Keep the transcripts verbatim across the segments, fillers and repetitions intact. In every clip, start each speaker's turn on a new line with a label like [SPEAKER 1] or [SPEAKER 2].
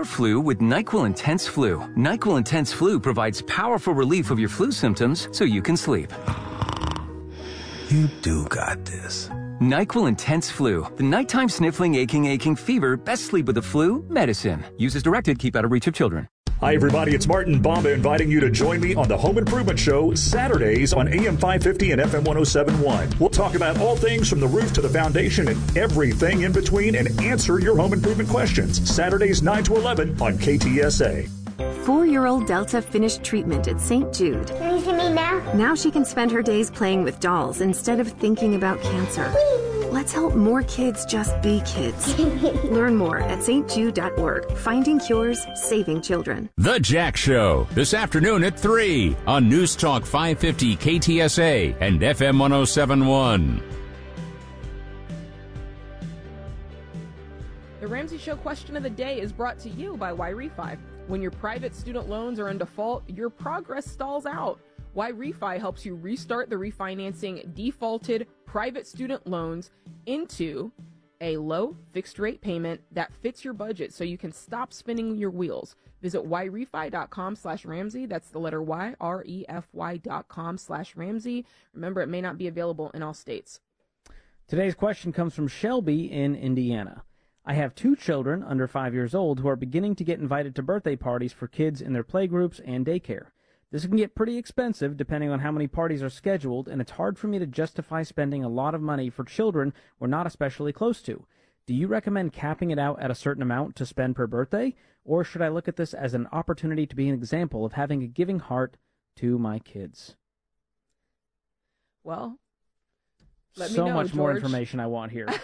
[SPEAKER 1] your flu with NyQuil Intense Flu. NyQuil Intense Flu provides powerful relief of your flu symptoms so you can sleep.
[SPEAKER 2] You do got this.
[SPEAKER 1] NyQuil Intense Flu. The nighttime sniffling, aching, aching fever. Best sleep with the flu medicine. Use as directed. Keep out of reach of children.
[SPEAKER 3] Hi, everybody. It's Martin Bomba inviting you to join me on the Home Improvement Show Saturdays on A M five fifty and F M one oh seven point one. We'll talk about all things from the roof to the foundation and everything in between and answer your home improvement questions. Saturdays nine to eleven on K T S A.
[SPEAKER 4] Four-year-old Delta finished treatment at Saint Jude.
[SPEAKER 5] Can you see me now?
[SPEAKER 4] Now she can spend her days playing with dolls instead of thinking about cancer.
[SPEAKER 5] Whee!
[SPEAKER 4] Let's help more kids just be kids. Learn more at S T jude dot org. Finding cures, saving children.
[SPEAKER 6] The Jack Show, this afternoon at three on News Talk five fifty K T S A and F M one oh seven point one.
[SPEAKER 7] The Ramsey Show question of the day is brought to you by Y-Refi. When your private student loans are in default, your progress stalls out. Y-Refi helps you restart the refinancing defaulted private student loans into a low fixed rate payment that fits your budget so you can stop spinning your wheels. Visit yrefi.com slash Ramsey. That's the letter Y, R E F Y dot com slash Ramsey. Remember, it may not be available in all states.
[SPEAKER 8] Today's question comes from Shelby in Indiana. I have two children under five years old who are beginning to get invited to birthday parties for kids in their playgroups and daycare. This can get pretty expensive depending on how many parties are scheduled, and it's hard for me to justify spending a lot of money for children we're not especially close to. Do you recommend capping it out at a certain amount to spend per birthday, or should I look at this as an opportunity to be an example of having a giving heart to my kids?
[SPEAKER 7] Well, let
[SPEAKER 8] so
[SPEAKER 7] me know,
[SPEAKER 8] much
[SPEAKER 7] George.
[SPEAKER 8] more information I want here.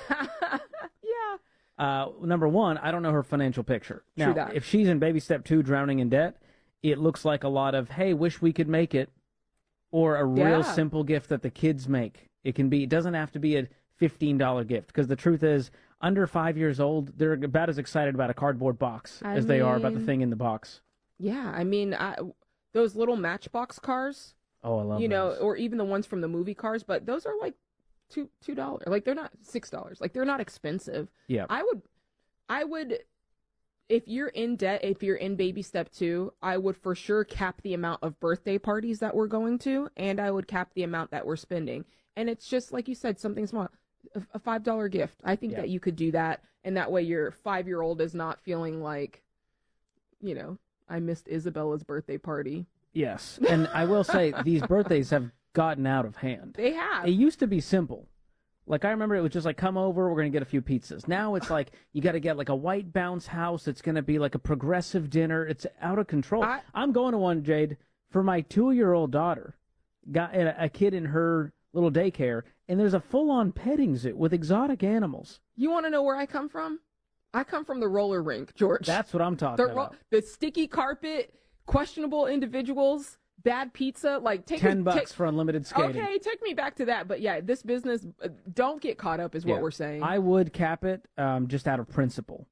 [SPEAKER 7] Yeah.
[SPEAKER 8] Uh, number one, I don't know her financial picture. Now,
[SPEAKER 7] True that.
[SPEAKER 8] if she's in baby step two, drowning in debt, it looks like a lot of, hey, wish we could make it, or a real
[SPEAKER 7] Yeah.
[SPEAKER 8] simple gift that the kids make. It can be, it doesn't have to be a fifteen dollar gift, because the truth is, under five years old, they're about as excited about a cardboard box
[SPEAKER 7] I
[SPEAKER 8] as they are about the
[SPEAKER 7] mean-
[SPEAKER 8] thing in the box.
[SPEAKER 7] Yeah, I mean, I, those little Matchbox cars,
[SPEAKER 8] Oh, I love
[SPEAKER 7] you know,
[SPEAKER 8] those.
[SPEAKER 7] or even the ones from the movie cars, but those are like two two dollars. Like they're not six dollars. Like they're not expensive.
[SPEAKER 8] Yeah.
[SPEAKER 7] I would, I would, if you're in debt, if you're in baby step two, I would for sure cap the amount of birthday parties that we're going to, and I would cap the amount that we're spending. And it's just like you said, something small, a, a five dollar gift. I think
[SPEAKER 8] Yeah.
[SPEAKER 7] that you could do that, and that way your five year old is not feeling like, you know, I missed Isabella's birthday party.
[SPEAKER 8] Yes, and I will say, these birthdays have gotten out of hand.
[SPEAKER 7] They have.
[SPEAKER 8] It used to be simple. Like, I remember it was just like, come over, we're going to get a few pizzas. Now it's like, you got to get like a white bounce house. It's going to be like a progressive dinner. It's out of control.
[SPEAKER 7] I-
[SPEAKER 8] I'm going to one, Jade, for my two-year-old daughter. Got a, a kid in her little daycare, and there's a full-on petting zoo with exotic animals.
[SPEAKER 7] You want to know where I come from? I come from the roller rink, George.
[SPEAKER 8] That's what I'm talking
[SPEAKER 7] the, ro-
[SPEAKER 8] about.
[SPEAKER 7] the sticky carpet, questionable individuals, bad pizza. Like take
[SPEAKER 8] Ten
[SPEAKER 7] me,
[SPEAKER 8] bucks
[SPEAKER 7] take,
[SPEAKER 8] for unlimited skating.
[SPEAKER 7] Okay, take me back to that. But yeah, this business, uh, don't get caught up, is what
[SPEAKER 8] Yeah.
[SPEAKER 7] we're saying.
[SPEAKER 8] I would cap it um, just out of principle.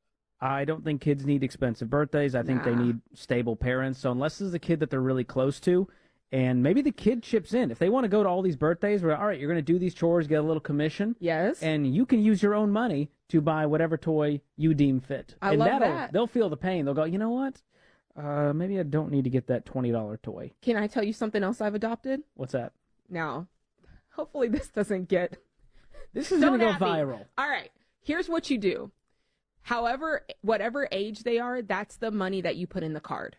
[SPEAKER 8] I don't think kids need expensive birthdays. I think they
[SPEAKER 7] Nah.
[SPEAKER 8] need stable parents. So unless this is a kid that they're really close to, and maybe the kid chips in. If they want to go to all these birthdays, where all right, you're going to do these chores, get a little commission.
[SPEAKER 7] Yes.
[SPEAKER 8] And you can use your own money to buy whatever toy you deem fit.
[SPEAKER 7] I
[SPEAKER 8] and
[SPEAKER 7] love
[SPEAKER 8] that'll,
[SPEAKER 7] that.
[SPEAKER 8] They'll feel the pain. They'll go, you know what? Uh, maybe I don't need to get that twenty dollar toy.
[SPEAKER 7] Can I tell you something else I've adopted?
[SPEAKER 8] What's that?
[SPEAKER 7] Now, hopefully this doesn't get...
[SPEAKER 8] This is
[SPEAKER 7] Don't
[SPEAKER 8] going to go
[SPEAKER 7] at me.
[SPEAKER 8] viral.
[SPEAKER 7] All right. Here's what you do. However, whatever age they are, that's the money that you put in the card.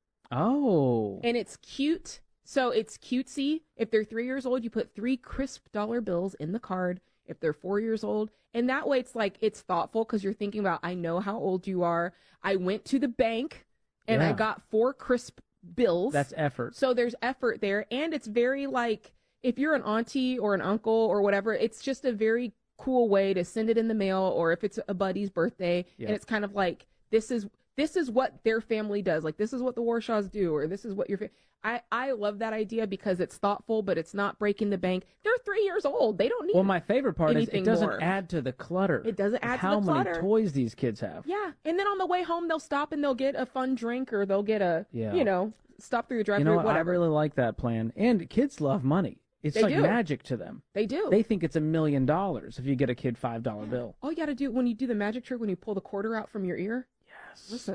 [SPEAKER 8] Oh.
[SPEAKER 7] And it's cute. So it's cutesy. If they're three years old, you put three crisp dollar bills in the card. If they're four years old, and that way it's like, it's thoughtful because you're thinking about, I know how old you are. I went to the bank and I
[SPEAKER 8] Yeah.
[SPEAKER 7] got four crisp bills.
[SPEAKER 8] That's effort.
[SPEAKER 7] So there's effort there. And it's very like, if you're an auntie or an uncle or whatever, it's just a very cool way to send it in the mail, or if it's a buddy's birthday,
[SPEAKER 8] Yeah.
[SPEAKER 7] and it's kind of like, this is this is what their family does. Like, this is what the Warshaws do, or this is what your fa- I, I love that idea because it's thoughtful, but it's not breaking the bank. They're three years old. They don't need
[SPEAKER 8] Well, my favorite part is it
[SPEAKER 7] anything
[SPEAKER 8] doesn't
[SPEAKER 7] more.
[SPEAKER 8] add to the clutter.
[SPEAKER 7] It doesn't
[SPEAKER 8] of
[SPEAKER 7] add to
[SPEAKER 8] how
[SPEAKER 7] the
[SPEAKER 8] many
[SPEAKER 7] clutter.
[SPEAKER 8] toys these kids have.
[SPEAKER 7] Yeah. And then on the way home, they'll stop and they'll get a fun drink, or they'll get a,
[SPEAKER 8] Yeah.
[SPEAKER 7] you know, stop through the drive-thru,
[SPEAKER 8] You know what?
[SPEAKER 7] whatever.
[SPEAKER 8] I really like that plan. And kids love money. It's
[SPEAKER 7] They
[SPEAKER 8] like
[SPEAKER 7] do.
[SPEAKER 8] magic to them.
[SPEAKER 7] They do.
[SPEAKER 8] They think it's a million dollars if you get a kid five dollar bill.
[SPEAKER 7] All you got to do when you do the magic trick, when you pull the quarter out from your ear.
[SPEAKER 8] Yes.
[SPEAKER 7] Listen.